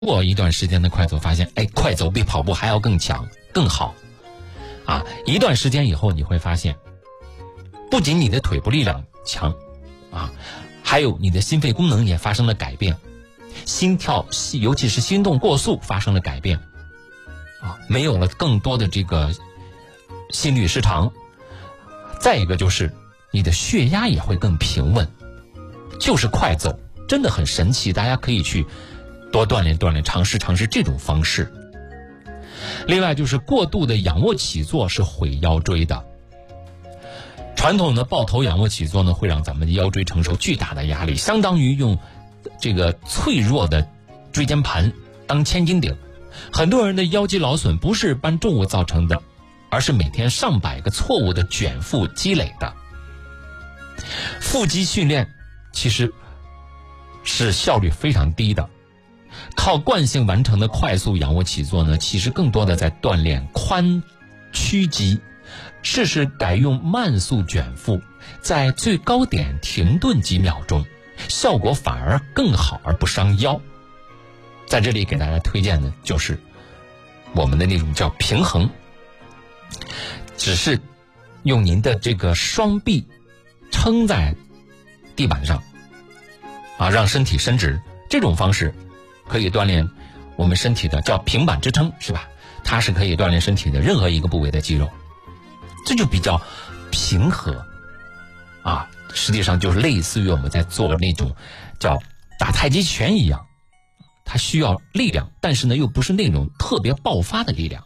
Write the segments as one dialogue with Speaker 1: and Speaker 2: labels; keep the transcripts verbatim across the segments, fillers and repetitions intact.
Speaker 1: 过一段时间的快走，发现哎，快走比跑步还要更强更好啊！一段时间以后，你会发现，不仅你的腿部力量强啊，还有你的心肺功能也发生了改变，心跳尤其是心动过速发生了改变啊，没有了更多的这个心律失常。再一个就是你的血压也会更平稳，就是快走真的很神奇，大家可以去多锻炼锻炼，尝试尝试这种方式。另外就是过度的仰卧起坐是毁腰椎的。传统的抱头仰卧起坐呢，会让咱们的腰椎承受巨大的压力，相当于用这个脆弱的椎间盘当千斤顶。很多人的腰肌劳损不是搬重物造成的，而是每天上百个错误的卷腹积累的。腹肌训练其实是效率非常低的，靠惯性完成的快速仰卧起坐呢，其实更多的在锻炼髋屈肌。试试改用慢速卷腹，在最高点停顿几秒钟，效果反而更好而不伤腰。在这里给大家推荐的就是我们的那种叫平衡，只是用您的这个双臂撑在地板上啊，让身体伸直。这种方式可以锻炼我们身体的叫平板支撑，是吧？它是可以锻炼身体的任何一个部位的肌肉，这就比较平和啊，实际上就是类似于我们在做那种叫打太极拳一样，它需要力量，但是呢又不是那种特别爆发的力量。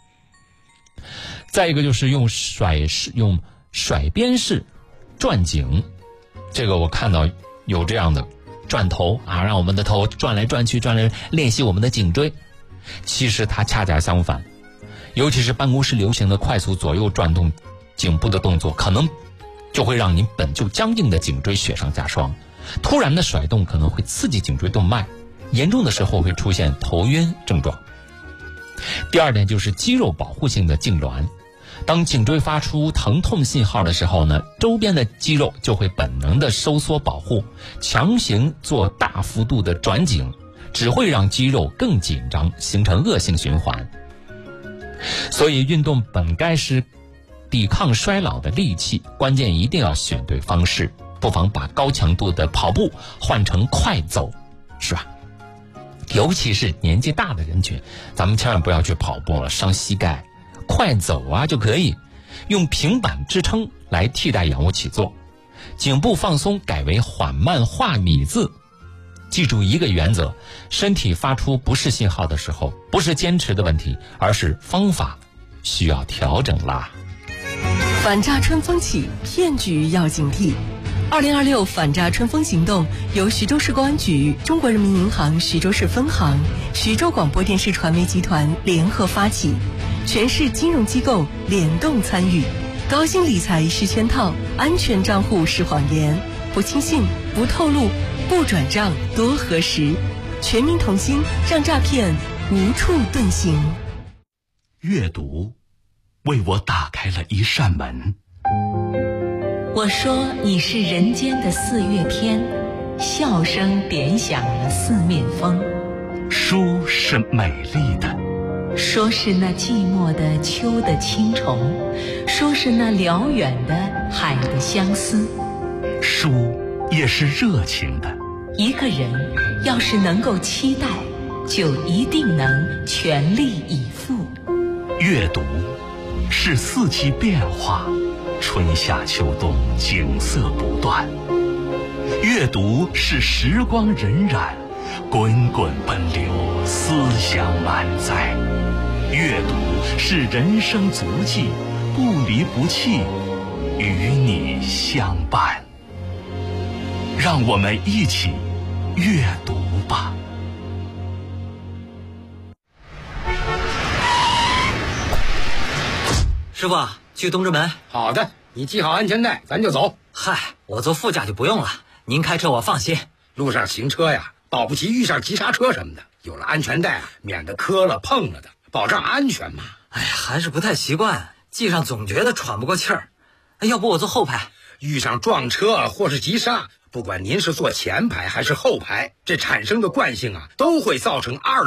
Speaker 1: 再一个就是用甩式用甩鞭式转颈，这个我看到有这样的转头啊，让我们的头转来转去转来练习我们的颈椎。其实它恰恰相反，尤其是办公室流行的快速左右转动颈部的动作，可能就会让您本就僵硬的颈椎雪上加霜。突然的甩动可能会刺激颈椎动脉，严重的时候会出现头晕症状。第二点就是肌肉保护性的痉挛，当颈椎发出疼痛信号的时候呢，周边的肌肉就会本能的收缩保护，强行做大幅度的转颈，只会让肌肉更紧张，形成恶性循环。所以运动本该是抵抗衰老的利器，关键一定要选对方式，不妨把高强度的跑步换成快走，是吧？尤其是年纪大的人群，咱们千万不要去跑步了，伤膝盖。快走啊就可以用平板支撑来替代仰卧起坐，颈部放松改为缓慢画米字。记住一个原则，身体发出不适信号的时候，不是坚持的问题，而是方法需要调整啦。
Speaker 2: 反诈春风起，骗局要警惕。二零二六反诈春风行动由徐州市公安局、中国人民银行徐州市分行、徐州广播电视传媒集团联合发起，全市金融机构联动参与。高薪理财是圈套，安全账户是谎言，不轻信，不透露，不转账，多核实。全民同心，让诈骗无处遁形。
Speaker 3: 阅读为我打开了一扇门。
Speaker 4: 我说你是人间的四月天，笑声点响了四面风。
Speaker 3: 书是美丽的，
Speaker 4: 说是那寂寞的秋的青虫，说是那辽远的海的相思。
Speaker 3: 书也是热情的。
Speaker 4: 一个人要是能够期待，就一定能全力以赴。
Speaker 3: 阅读是四季变化，春夏秋冬景色不断。阅读是时光荏苒，滚滚奔流，思想满载。阅读是人生足迹，不离不弃，与你相伴。让我们一起阅读吧。
Speaker 5: 师傅，去东直门。
Speaker 6: 好的，你系好安全带，咱就走。
Speaker 5: 嗨，我坐副驾就不用了，您开车我放心。
Speaker 6: 路上行车呀，保不齐遇上急刹车什么的，有了安全带啊，免得磕了碰了的，保障安全嘛。
Speaker 5: 哎呀，还是不太习惯，系上总觉得喘不过气儿。要不我坐后排？
Speaker 6: 遇上撞车或是急刹， 不管您是坐前排还是后排，这产生的惯性啊，都会造成二